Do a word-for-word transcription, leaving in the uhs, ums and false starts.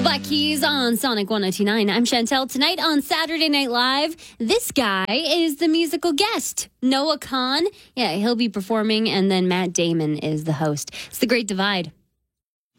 Black Keys on Sonic one oh two point nine. I'm Chantel. Tonight on Saturday Night Live, this guy is the musical guest, Noah Kahan. Yeah, he'll be performing, and then Matt Damon is the host. It's The Great Divide.